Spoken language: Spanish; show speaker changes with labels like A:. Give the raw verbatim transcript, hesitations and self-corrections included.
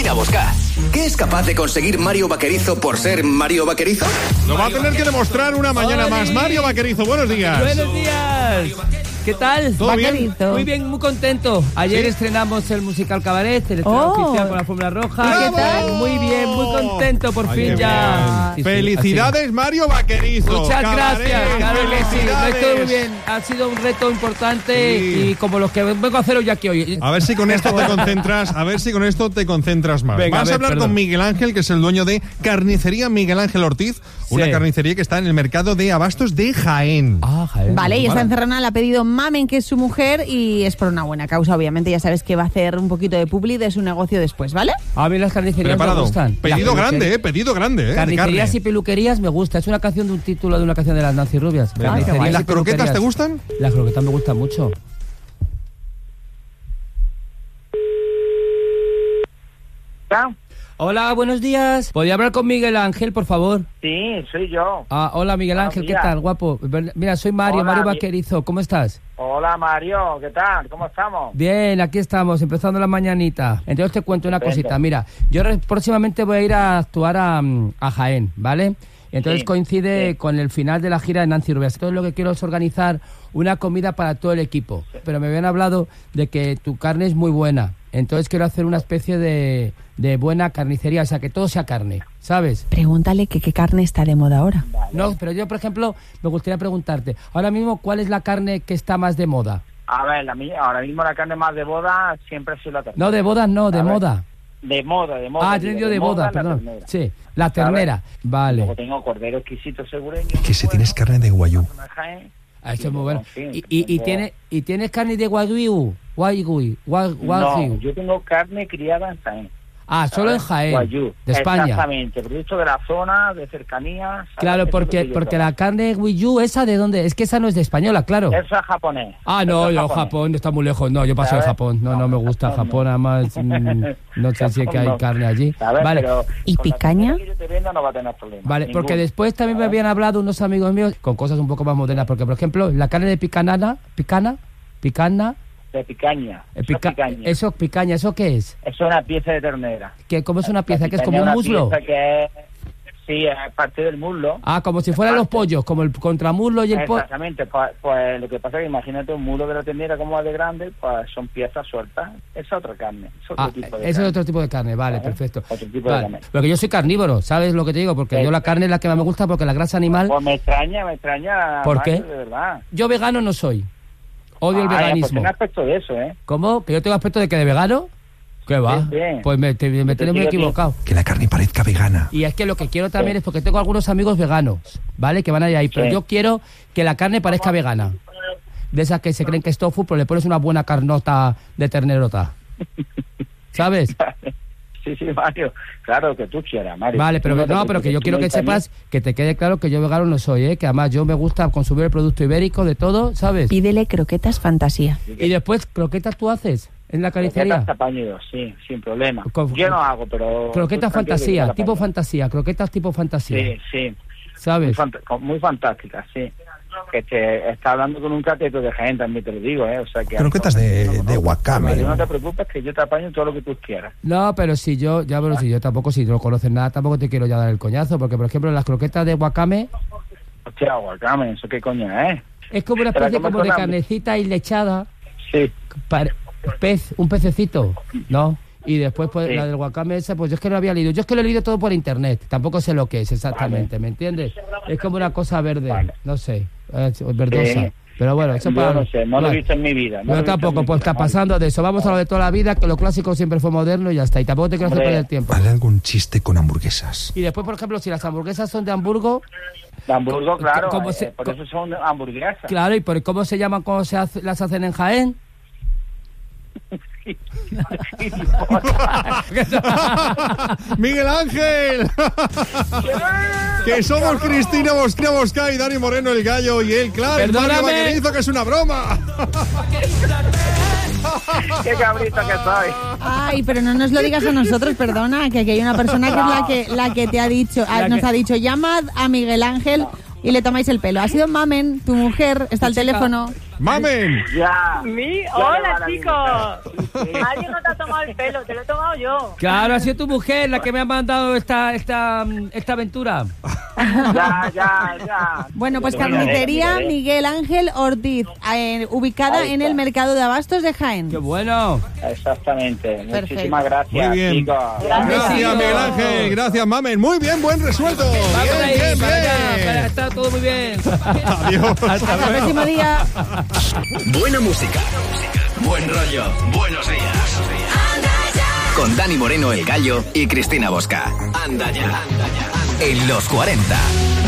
A: Cristina Bosca. ¿Qué es capaz de conseguir Mario Vaquerizo por ser Mario Vaquerizo?
B: Lo va a tener que demostrar una mañana más. Mario Vaquerizo, buenos días.
C: Buenos días. ¿Qué tal?
B: ¿Todo bien?
C: Muy bien, muy contento. Ayer
B: ¿Sí?
C: estrenamos el musical Cabaret, el estreno
D: Oh.
C: oficial con la Fórmula Roja.
B: ¡Bravo!
C: ¿Qué tal? Muy bien, muy contento, por
B: Ay,
C: fin
B: qué
C: ya.
B: bien. Felicidades, Mario Vaquerizo.
C: Muchas
B: Cabaret,
C: gracias, claro que sí, lo he
B: felicidades.
C: hecho muy bien. Ha sido un reto importante
B: Sí.
C: y como los que vengo a hacer hoy aquí hoy.
B: A ver si con esto te concentras, a ver si con esto te concentras más.
C: Venga,
B: Vas
C: a ver,
B: a hablar
C: perdón.
B: con Miguel Ángel, que es el dueño de Carnicería Miguel Ángel Ortiz, una
C: Sí.
B: carnicería que está en el mercado de abastos de Jaén.
C: Ah, Jaén.
D: Vale, y esta
B: Vale.
D: encerrona le ha pedido Mamen, que es su mujer, y es por una buena causa, obviamente. Ya sabes que va a hacer un poquito de publi de su negocio después, ¿vale?
C: A mí las carnicerías me
B: Preparado.
C: gustan.
B: Pedido
C: Las
B: grande,
C: peluquerías-
B: eh, pedido grande, eh. de
C: Carnicerías
B: carne.
C: y peluquerías me gusta. Es una canción de un título de una canción de las Nancy Rubias.
B: Venga.
C: Carnicerías
B: ¿Y las
C: y
B: croquetas te
C: peluquerías.
B: gustan?
C: Las croquetas me gustan mucho. Hola, buenos días. ¿Podría hablar con Miguel Ángel, por favor?
E: Sí, soy yo.
C: Ah, hola, Miguel
E: Buenos
C: Ángel, ¿qué
E: días.
C: tal, guapo? Mira, soy Mario,
E: Hola,
C: Mario
E: mi-
C: Vaquerizo. ¿Cómo estás?
E: Hola Mario, ¿qué tal? ¿Cómo estamos?
C: Bien, aquí estamos, empezando la mañanita. Entonces te cuento una
E: Estupendo.
C: cosita. Mira, yo re- próximamente voy a ir a actuar a, mm, a Jaén, ¿vale? Entonces
E: Sí,
C: coincide
E: sí.
C: con el final de la gira de Nancy Rubias. Entonces lo que quiero es organizar una comida para todo el equipo. Pero me habían hablado de que tu carne es muy buena. Entonces quiero hacer una especie de, de buena carnicería, o sea, que todo sea carne, ¿sabes?
D: Pregúntale que qué carne está de moda ahora.
C: No, pero yo, por ejemplo, me gustaría preguntarte, ahora mismo, ¿cuál es la carne que está más de moda?
E: A ver, la mía, ahora mismo la carne más de boda siempre ha sido la ternera.
C: No, de bodas no, de
E: A ver.
C: moda.
E: De moda, de moda.
C: Ah, he
E: digo,
C: entendido de boda,
E: la
C: perdón.
E: ternera.
C: Sí, la ternera.
E: Luego
C: Vale.
E: tengo cordero exquisito segureño.
B: Que si tienes carne de guayú.
E: Jaén.
C: Ah, eso es muy bueno.
E: En fin,
C: ¿Y, y, y,
E: tengo-
C: tiene, ¿Y tienes carne de wagyu? Wagyu, wa-
E: No,
C: wagyu.
E: yo tengo carne criada en Jaén.
C: Ah, solo en
E: ¿sabes?
C: Jaén,
E: Guayú.
C: de España.
E: Exactamente, producto de la zona, de cercanía. ¿sabes?
C: Claro,
E: Eso es lo
C: porque,
E: que yo
C: porque
E: trabajo.
C: la carne wagyu, ¿esa de dónde? Es que esa no es de española, claro.
E: Eso es japonés.
C: Ah, no,
E: Eso es
C: yo
E: japonés.
C: Japón, está muy lejos. No, yo paso de
E: ¿Sabes?
C: Japón. No, no me gusta
E: Japón
C: Japón,
E: no.
C: además. mm, no sé si es que hay
E: Japón no.
C: carne allí.
E: ¿Sabes?
C: Vale.
E: Pero
D: ¿Y
E: con la
D: picaña?
E: ternera que yo te venda no va a tener problema.
C: Vale,
E: ninguno.
C: porque después también me
E: ¿Sabes?
C: habían hablado unos amigos míos con cosas un poco más modernas. Porque, por ejemplo, la carne de picanana, picana, picana,
E: De picaña.
C: eh,
E: Eso es
C: pica-
E: picaña.
C: eso, picaña, ¿eso qué es?
E: Eso es una pieza de ternera.
C: ¿Qué, ¿Cómo es una
E: La
C: pieza? ¿Que es
E: picaña
C: como un
E: una
C: muslo?
E: pieza que es, sí, es parte del muslo.
C: Ah, como si fueran los pollos, como el contramuslo y el pollo.
E: Exactamente, pues, pues lo que pasa es que imagínate un muslo de la ternera como es de grande, pues son piezas sueltas. Esa es otra carne. Es otro
C: Ah,
E: tipo de
C: ese es
E: carne.
C: otro tipo de carne, vale,
E: ¿Vale?
C: perfecto.
E: Otro tipo de
C: Vale.
E: carne.
C: Porque yo soy carnívoro, ¿sabes lo que te digo? Porque
E: Sí.
C: yo la carne es la que más me gusta porque la grasa animal...
E: Pues me extraña, me extraña.
C: ¿Por
E: Mario,
C: qué?
E: De verdad.
C: Yo vegano no soy. Odio el
E: Ah, ya, pues
C: veganismo.
E: tiene aspecto de eso, ¿eh?
C: ¿Cómo? ¿Que yo tengo aspecto de que de vegano? ¿Qué va?
E: Sí, sí.
C: Pues me, te- me
E: Yo
C: tienes muy
E: digo que-
C: equivocado.
B: Que la carne parezca vegana.
C: Y es que lo que quiero también
E: Sí.
C: es porque tengo algunos amigos veganos, ¿vale? Que van a ir ahí. Pero
E: Sí.
C: yo quiero que la carne parezca vegana. De esas que se creen que es tofu, pero le pones una buena carnota de ternerota. ¿Sabes?
E: Sí, sí, Mario. Claro que tú quieras, Mario.
C: Vale, pero
E: Tú
C: que-
E: te
C: no, pero que yo
E: preocupes,
C: quiero
E: tú
C: que
E: me
C: sepas que te quede claro que yo vegano no soy, ¿eh? Que además yo me gusta consumir el producto ibérico de todo, ¿sabes?
D: Pídele croquetas fantasía.
C: Y después, ¿croquetas tú haces en la carnicería?
E: Croquetas tapañudos, sí, sin problema.
C: Con-
E: Yo no hago, pero...
C: Croquetas
E: tú tranquilo que
C: fantasía,
E: yo la
C: tipo
E: pongo.
C: fantasía, croquetas tipo fantasía,
E: Sí, sí. Muy,
C: ¿sabes?
E: fant- con- muy fantásticas, sí. Que te está hablando con un cateto de gente, también te lo digo, ¿eh? O sea que...
B: Croquetas de, de wakame.
E: Mario, no te preocupes, que yo te apaño todo lo que tú quieras.
C: No, pero si yo, ya pero si yo tampoco, si no conoces nada, tampoco te quiero ya dar el coñazo, porque por ejemplo las croquetas de wakame
E: Hostia, guacame, ¿eso qué coño es?
C: es como una
E: Pero
C: especie
E: ¿cómo
C: como de
E: son?
C: carnecita y lechada,
E: Sí.
C: pare- pez, un pececito, ¿no? Y después pues
E: Sí.
C: la del wakame esa, pues yo es que no había leído, yo es que lo he leído todo por internet, tampoco sé lo que es exactamente, ¿me entiendes? Es como una cosa verde,
E: Vale.
C: no sé, es verdosa.
E: Sí.
C: Pero bueno, eso
E: Yo
C: para...
E: no sé, no lo he
C: Vale.
E: visto en mi vida. no lo he
C: Yo
E: visto en
C: tampoco,
E: mi
C: pues
E: vida,
C: está
E: Mario.
C: pasando de eso. Vamos a lo de toda la vida, que lo clásico siempre fue moderno y ya está. Y tampoco te quiero hacer
E: Hombre.
C: perder tiempo.
B: Vale algún chiste con hamburguesas.
C: Y después, por ejemplo, si las hamburguesas son de Hamburgo,
E: De Hamburgo,
C: Co-
E: claro,
C: ¿cómo
E: eh,
C: se-
E: por
C: co-
E: eso son hamburguesas.
C: claro, ¿y por cómo se llaman, cómo se hace- las hacen en Jaén?
B: ¡Miguel Ángel! Que somos Cristina Bosca, Bosca y Dani Moreno el Gallo y él, claro, el Mario
C: Perdóname.
B: Vaquerizo, que es una broma.
E: ¡Qué cabrito que soy!
D: Ay, pero no nos lo digas a nosotros, perdona, que aquí hay una persona que es la que, la que te ha dicho, ah,
C: La
D: nos
C: que-
D: ha dicho, llamad a Miguel Ángel y le tomáis el pelo. Ha sido Mamen, tu mujer, está al
C: chica.
D: teléfono.
B: Mamen.
E: Ya.
F: Mi,
E: Ya
F: hola
E: le van a
F: chicos. Nadie no te ha tomado el pelo, te lo he tomado yo.
C: Claro, ha sido tu mujer la que me ha mandado esta, esta, esta aventura.
E: Ya, ya, ya.
D: Bueno, pues
E: Mira,
D: carnicería
E: mira,
D: Miguel Ángel Ortiz, eh, ubicada
E: Ahí
D: en
E: está.
D: el mercado de abastos de Jaén.
C: ¡Qué bueno!
E: Exactamente.
D: Perfecto.
E: Muchísimas gracias,
B: Muy bien.
E: chicos.
F: Gracias.
B: Gracias, Miguel Ángel. Gracias, Mamen. Muy bien, buen resuelto.
C: Vamos
B: Bien,
C: ahí,
B: bien,
C: para allá,
B: bien.
C: para- está todo muy bien.
B: Adiós.
D: Hasta el próximo día.
A: Buena música. Buen rollo. Buenos días. Con Dani Moreno, el Gallo, y Cristina Bosca. Anda ya. En los cuarenta.